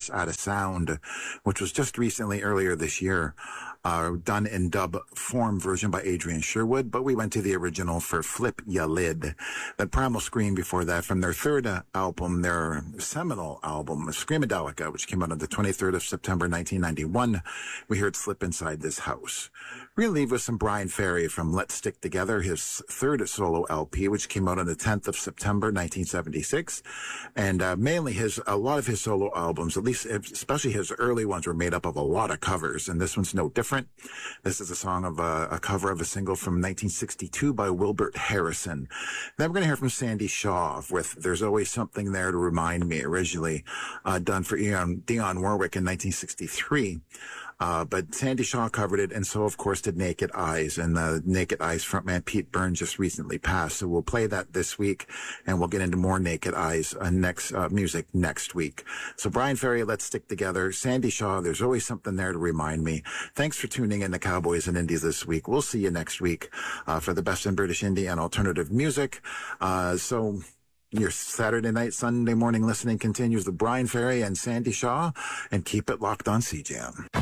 Stress Out of Sound, which was just recently, earlier this year, done in dub form version by Adrian Sherwood, but we went to the original for Flip Ya Lid. But Primal Scream before that, from their third album, their seminal album, Screamadelica, which came out on the 23rd of September 1991, we heard Slip Inside This House. We're going to leave with some Brian Ferry from Let's Stick Together, his third solo LP, which came out on the 10th of September 1976. And mainly a lot of his solo albums, at least especially his early ones, were made up of a lot of covers, and this one's no different. This is a song of a cover of a single from 1962 by Wilbert Harrison. Then we're going to hear from Sandy Shaw with There's Always Something There to Remind Me, originally done for Dionne Warwick in 1963. But Sandy Shaw covered it, and so, of course, did Naked Eyes. And Naked Eyes frontman Pete Burns just recently passed. So we'll play that this week, and we'll get into more Naked Eyes music next week. So Brian Ferry, Let's Stick Together. Sandy Shaw, There's Always Something There to Remind Me. Thanks for tuning in to Cowboys and Indies this week. We'll see you next week for the best in British indie and alternative music. So your Saturday night, Sunday morning listening continues with Brian Ferry and Sandy Shaw, and keep it locked on CJAM.